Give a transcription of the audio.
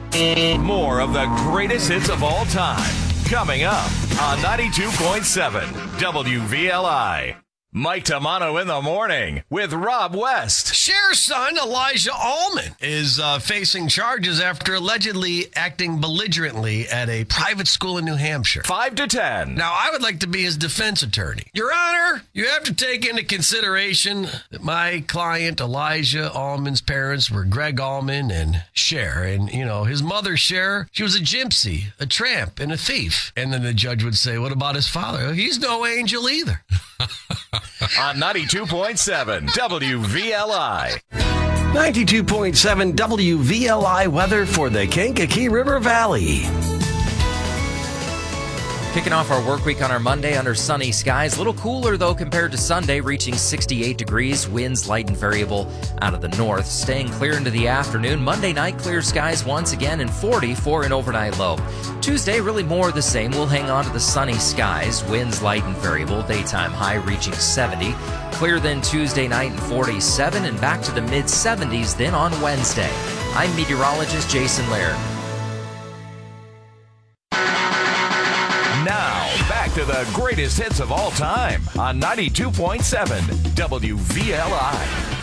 More of the greatest hits of all time. Coming up on 92.7 WVLI. Mike Tamano in the morning with Rob West. Cher's son, Elijah Allman, is facing charges after allegedly acting belligerently at a private school in New Hampshire. 5 to 10. Now, I would like to be his defense attorney. Your Honor, you have to take into consideration that my client, Elijah Allman's parents were Greg Allman and Cher. And, you know, his mother, Cher, she was a gypsy, a tramp, and a thief. And then the judge would say, what about his father? He's no angel either. On 92.7 WVLI. 92.7 WVLI weather for the Kankakee River Valley. Kicking off our work week on our Monday under sunny skies. A little cooler, though, compared to Sunday, reaching 68 degrees. Winds light and variable out of the north. Staying clear into the afternoon. Monday night, clear skies once again, and 40 for an overnight low. Tuesday, really more of the same. We'll hang on to the sunny skies. Winds light and variable. Daytime high reaching 70. Clear then Tuesday night and 47, and back to the mid-70s then on Wednesday. I'm meteorologist Jason Laird. Now, back to the greatest hits of all time on 92.7 WVLI.